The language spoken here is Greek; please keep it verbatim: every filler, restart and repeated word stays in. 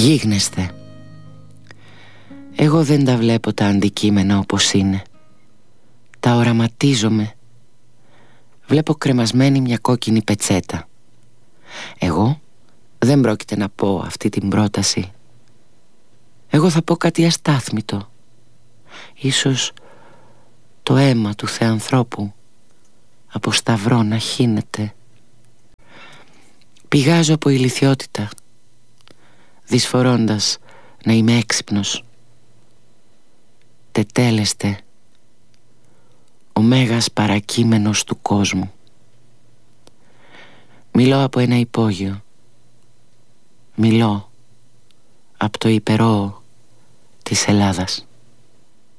Γίγνεσθε. Εγώ δεν τα βλέπω τα αντικείμενα όπως είναι. Τα οραματίζομαι. Βλέπω κρεμασμένη μια κόκκινη πετσέτα. Εγώ δεν πρόκειται να πω αυτή την πρόταση. Εγώ θα πω κάτι αστάθμητο. Ίσως το αίμα του θεανθρώπου από σταυρό να χύνεται. Πηγάζω από ηλιθιότητα, δυσφορώντας να είμαι έξυπνος. Τετέλεστε, ο μέγας παρακείμενος του κόσμου. Μιλώ από ένα υπόγειο. Μιλώ από το υπερόο της Ελλάδας.